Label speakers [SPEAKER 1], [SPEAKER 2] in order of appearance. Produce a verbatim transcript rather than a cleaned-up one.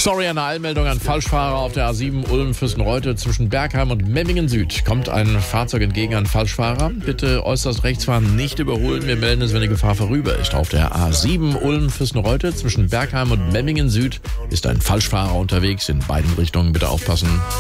[SPEAKER 1] Sorry, eine Eilmeldung an Falschfahrer auf der A sieben Ulm-Fürstenreute zwischen Bergheim und Memmingen Süd. Kommt ein Fahrzeug entgegen an Falschfahrer? Bitte äußerst rechts fahren, nicht überholen. Wir melden es, wenn die Gefahr vorüber ist. Auf der A sieben Ulm-Fürstenreute zwischen Bergheim und Memmingen Süd ist ein Falschfahrer unterwegs. In beiden Richtungen bitte aufpassen.